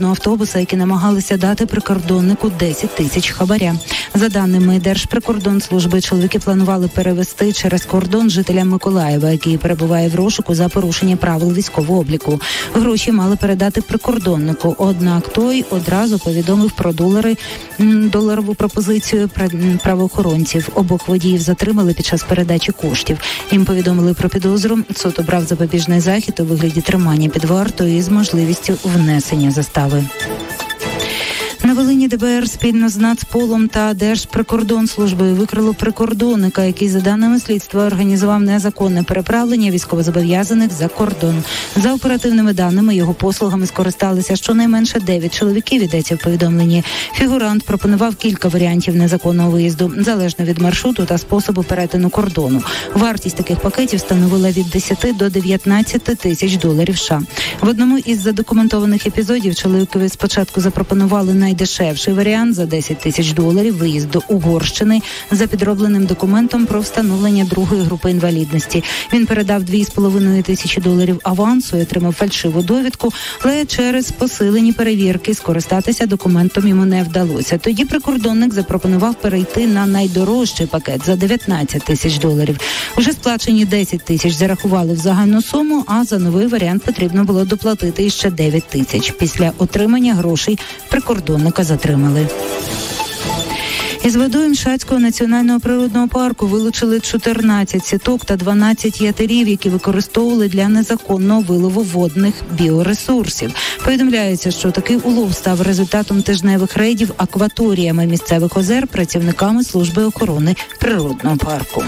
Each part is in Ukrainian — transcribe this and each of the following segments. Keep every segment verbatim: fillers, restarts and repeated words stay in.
маршрутного автобуса, які намагалися дати прикордоннику десять тисяч хабаря. За даними Держприкордонслужби, чоловіки планували перевести через кордон жителя Миколаєва, який перебуває в розшуку за порушення правил військового обліку. Гроші мали передати прикордоннику, однак той одразу повідомив про долари, доларову пропозицію правоохоронців. Обох водіїв затримали під час передачі коштів. Їм повідомили про підозру. Суд обрав запобіжний захід у вигляді тримання під вартою із можливістю внесення застави. На Волині ДБР спільно з Нацполом та Держприкордонслужбою викрило прикордонника, який, за даними слідства, організував незаконне переправлення військовозобов'язаних за кордон. За оперативними даними, його послугами скористалися щонайменше дев'ять чоловіків, йдеться в повідомленні. Фігурант пропонував кілька варіантів незаконного виїзду, залежно від маршруту та способу перетину кордону. Вартість таких пакетів становила від десяти до дев'ятнадцяти тисяч доларів США. В одному із задокументованих епізодів чоловікові спочатку запропонували най Найдешевший варіант за десять тисяч доларів виїзд до Угорщини за підробленим документом про встановлення другої групи інвалідності. Він передав дві з половиною тисячі доларів авансу і отримав фальшиву довідку, але через посилені перевірки скористатися документом йому не вдалося. Тоді прикордонник запропонував перейти на найдорожчий пакет за дев'ятнадцять тисяч доларів. Уже сплачені десять тисяч зарахували в загальну суму, а за новий варіант потрібно було доплатити іще дев'ять тисяч. Після отримання грошей прикордонник затримали. Із водою Шацького національного природного парку вилучили чотирнадцять сіток та дванадцять ятерів, які використовували для незаконного вилову водних біоресурсів. Повідомляється, що такий улов став результатом тижневих рейдів акваторіями місцевих озер працівниками служби охорони природного парку.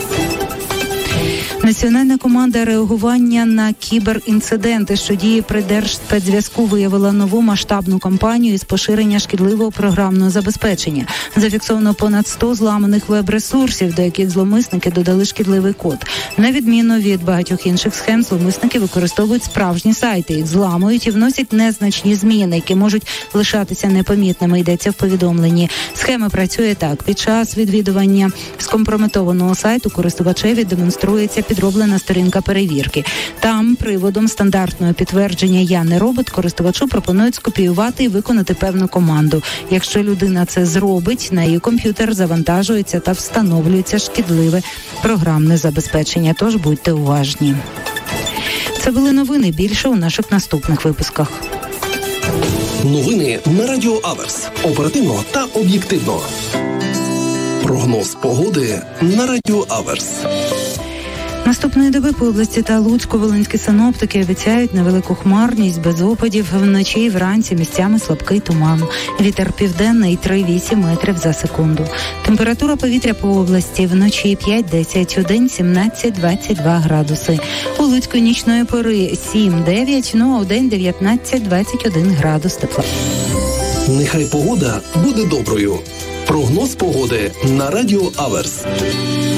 Національна команда реагування на кіберінциденти, що діє при Держспецзв'язку, виявила нову масштабну кампанію із поширення шкідливого програмного забезпечення. Зафіксовано понад сто зламаних веб-ресурсів, до яких зловмисники додали шкідливий код. На відміну від багатьох інших схем, зловмисники використовують справжні сайти, їх зламують і вносять незначні зміни, які можуть лишатися непомітними, йдеться в повідомленні. Схема працює так. Під час відвідування скомпрометованого сайту користувачеві демонструється підроблена сторінка перевірки. Там приводом стандартного підтвердження «Я не робот» користувачу пропонують скопіювати і виконати певну команду. Якщо людина це зробить, на її комп'ютер завантажується та встановлюється шкідливе програмне забезпечення. Тож будьте уважні. Це були новини. Більше у наших наступних випусках. Новини на Радіо Аверс. Оперативно та об'єктивно. Прогноз погоди на Радіо Аверс. Наступної доби по області та Луцьку волинські синоптики обіцяють невелику хмарність, без опадів, вночі і вранці місцями слабкий туман. Вітер південний три-вісім метрів за секунду. Температура повітря по області вночі п'ять-десять, вдень сімнадцять-двадцять два градуси. У Луцьку нічної пори сім-дев'ять, ну а вдень дев'ятнадцять-двадцять один градус тепла. Нехай погода буде доброю. Прогноз погоди на Радіо Аверс.